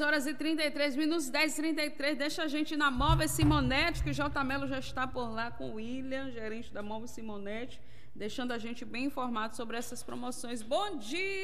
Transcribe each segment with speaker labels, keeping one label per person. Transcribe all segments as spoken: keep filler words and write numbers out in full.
Speaker 1: horas e trinta e três minutos, dez e trinta e três. Deixa a gente na Móveis Simonetti, que o J. Melo já está por lá com o William, gerente da Móveis Simonetti, deixando a gente bem informado sobre essas promoções. Bom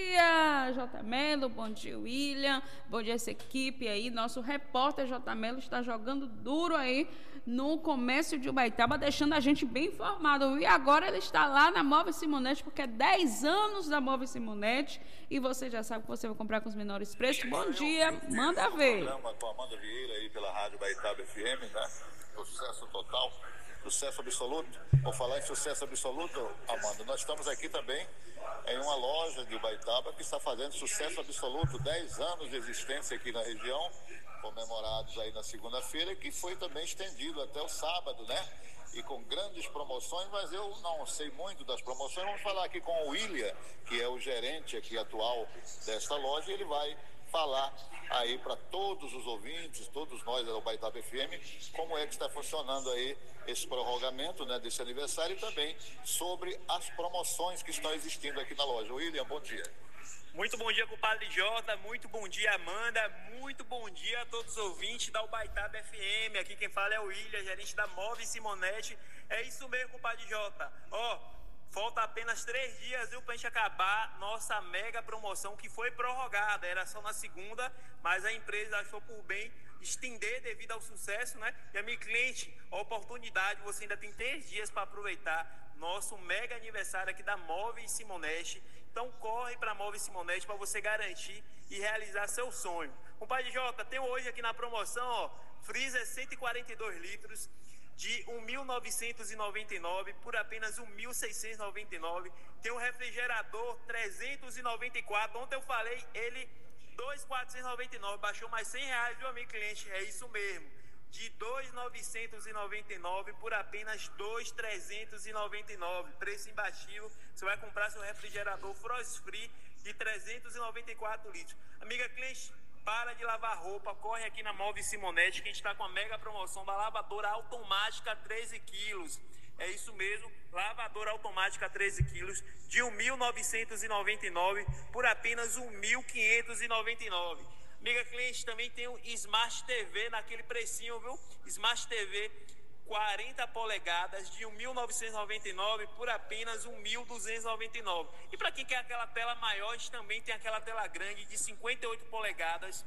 Speaker 1: dia, J. Melo, bom dia, William, bom dia essa equipe aí. Nosso repórter J. Melo está jogando duro aí no comércio de Ubaitaba, deixando a gente bem informado. E agora ele está lá na Móveis Simonetti, porque é dez anos da Móveis Simonetti, e você já sabe que você vai comprar com os menores preços. Bom dia, manda ver.
Speaker 2: Programa com a Amanda Vieira aí pela Rádio Ubaitaba F M, né? Sucesso total, sucesso absoluto. Vou falar em sucesso absoluto, Amanda. Nós estamos aqui também em uma loja de Ubaitaba que está fazendo sucesso absoluto, dez anos de existência aqui na região, comemorados aí na segunda-feira, que foi também estendido até o sábado, né? E com grandes promoções, mas eu não sei muito das promoções. Vamos falar aqui com o William, que é o gerente aqui atual desta loja, e ele vai falar aí para todos os ouvintes, todos nós da Ubaitaba F M, como é que está funcionando aí esse prorrogamento, né, desse aniversário, e também sobre as promoções que estão existindo aqui na loja. William, bom dia.
Speaker 3: Muito bom dia, compadre Jota, muito bom dia, Amanda, muito bom dia a todos os ouvintes da Ubaitaba F M. Aqui quem fala é o William, gerente da Móveis Simonetti. É isso mesmo, compadre Jota. Ó, falta apenas três dias, viu, pra gente acabar nossa mega promoção que foi prorrogada. Era só na segunda, mas a empresa achou por bem estender devido ao sucesso, né? E a minha cliente, a oportunidade, você ainda tem três dias para aproveitar nosso mega aniversário aqui da Móveis Simonetti. Então corre para a Móveis Simonetti para você garantir e realizar seu sonho. Compadre Jota, tem hoje aqui na promoção, ó, freezer cento e quarenta e dois litros de mil novecentos e noventa e nove por apenas mil seiscentos e noventa e nove. Tem um refrigerador trezentos e noventa e quatro. Ontem eu falei, ele dois mil quatrocentos e noventa e nove, baixou mais cem reais, viu, amigo cliente? É isso mesmo. De dois mil novecentos e noventa e nove por apenas dois mil trezentos e noventa e nove. Preço imbatível. Você vai comprar seu refrigerador Frost Free de trezentos e noventa e quatro litros. Amiga cliente, para de lavar roupa, corre aqui na Móveis Simonetti, que a gente está com a mega promoção da lavadora automática treze quilos. É isso mesmo, lavadora automática treze quilos de mil novecentos e noventa e nove por apenas mil quinhentos e noventa e nove. Amiga cliente, também tem o Smart T V naquele precinho, viu? Smart T V quarenta polegadas de mil novecentos e noventa e nove por apenas mil duzentos e noventa e nove. E para quem quer aquela tela maior, a gente também tem aquela tela grande de cinquenta e oito polegadas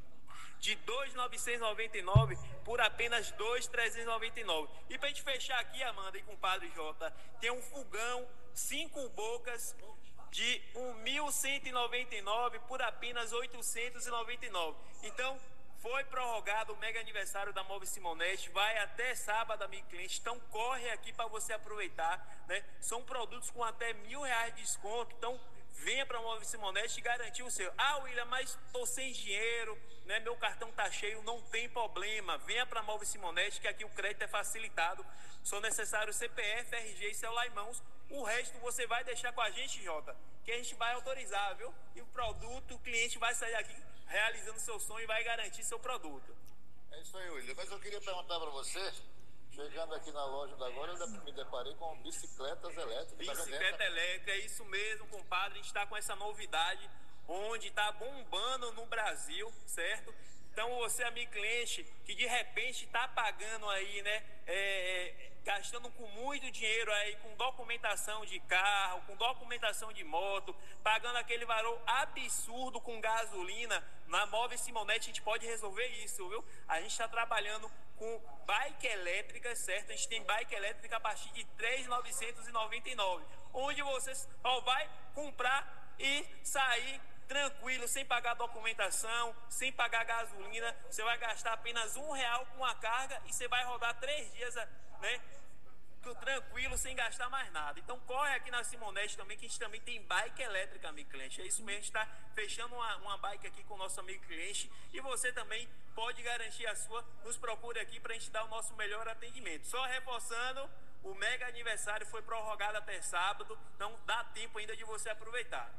Speaker 3: de dois mil novecentos e noventa e nove por apenas dois mil trezentos e noventa e nove. E para a gente fechar aqui, Amanda e compadre Jota, tem um fogão cinco bocas de mil cento e noventa e nove por apenas oitocentos e noventa e nove. Então, foi prorrogado o mega aniversário da Móveis Simonetti, vai até sábado, amigo cliente. Então, corre aqui para você aproveitar, né? São produtos com até mil reais de desconto. Então, venha para a Móveis Simonetti e garantir o seu. Ah, William, mas tô sem dinheiro, né? Meu cartão tá cheio, não tem problema. Venha para a Móveis Simonetti, que aqui o crédito é facilitado. Só necessário C P F, R G e celular em mãos. O resto você vai deixar com a gente, Jota, que a gente vai autorizar, viu? E o produto, o cliente vai sair aqui realizando seu sonho e vai garantir seu produto.
Speaker 2: É isso aí, William. Mas eu queria perguntar para você, chegando aqui na loja da agora, eu me deparei com bicicletas elétricas.
Speaker 3: Bicicleta tá elétrica, é isso mesmo, compadre. A gente está com essa novidade, onde está bombando no Brasil, certo? Então você, amigo cliente, que de repente está pagando aí, né, é, gastando com muito dinheiro aí, com documentação de carro, com documentação de moto, pagando aquele valor absurdo com gasolina, na Móveis Simonetti a gente pode resolver isso, viu? A gente está trabalhando com bike elétrica, certo? A gente tem bike elétrica a partir de três mil novecentos e noventa e nove, onde você só vai comprar e sair tranquilo, sem pagar documentação, sem pagar gasolina. Você vai gastar apenas um real com a carga e você vai rodar três dias, né, tranquilo, sem gastar mais nada. Então corre aqui na Simonetti também, que a gente também tem bike elétrica, amigo cliente. É isso mesmo, a gente está fechando uma, uma bike aqui com o nosso amigo cliente, e você também pode garantir a sua. Nos procure aqui para a gente dar o nosso melhor atendimento. Só reforçando, o mega aniversário foi prorrogado até sábado, então dá tempo ainda de você aproveitar.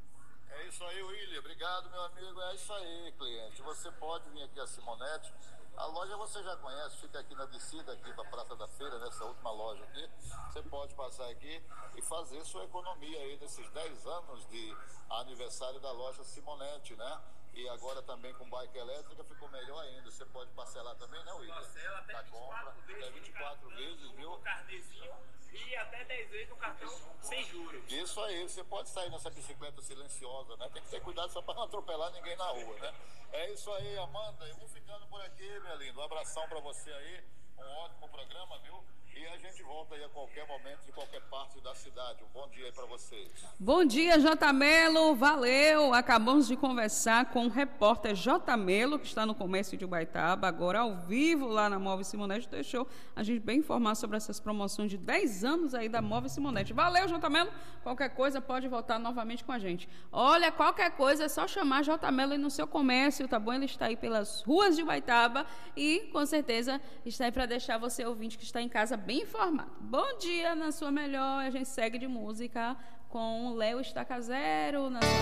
Speaker 2: É isso aí, William. Obrigado, meu amigo. É isso aí, cliente. Você pode vir aqui a Simonetti. A loja você já conhece, fica aqui na descida, aqui para a Praça da Feira, nessa última loja aqui. Você pode passar aqui e fazer sua economia aí nesses dez anos de aniversário da loja Simonetti, né? E agora também com bike elétrica ficou melhor ainda. Você pode parcelar também, né, William?
Speaker 3: Parcela até
Speaker 2: da compra, até vinte e quatro vezes, viu?
Speaker 3: O carnezinho e até dez vezes no cartão sem juros.
Speaker 2: Isso aí, você pode sair nessa bicicleta silenciosa, né? Tem que ter cuidado só para não atropelar ninguém na rua, né? É isso aí, Amanda. Eu vou ficando por aqui, minha linda. Um abração para você aí. Um ótimo programa, viu? E a gente volta aí a qualquer momento, de qualquer parte da cidade. Um bom dia aí para vocês.
Speaker 1: Bom dia, J. Melo. Valeu. Acabamos de conversar com o repórter J. Melo, que está no comércio de Ubaitaba, agora ao vivo lá na Móvel Simonete. Deixou a gente bem informar sobre essas promoções de dez anos aí da Móvel Simonete. Valeu, J. Melo. Qualquer coisa pode voltar novamente com a gente. Olha, qualquer coisa é só chamar J. Melo aí no seu comércio, tá bom? Ele está aí pelas ruas de Ubaitaba e, com certeza, está aí para deixar você, ouvinte, que está em casa, bem informado. Bom dia, na sua melhor. A gente segue de música com o Léo Estaca Zero na sua